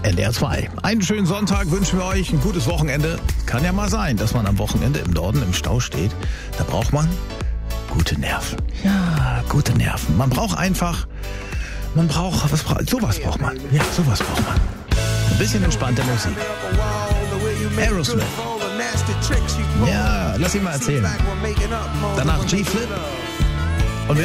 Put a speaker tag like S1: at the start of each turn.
S1: NDR 2. Einen schönen Sonntag wünschen wir euch, ein gutes Wochenende. Kann ja mal sein, dass man am Wochenende im Norden im Stau steht. Da braucht man gute Nerven. Ja, gute Nerven. Sowas braucht man. Ja, sowas braucht man. Ein bisschen entspannte Musik. Aerosmith. Ja, lass ihn mal erzählen. Danach G-Flip.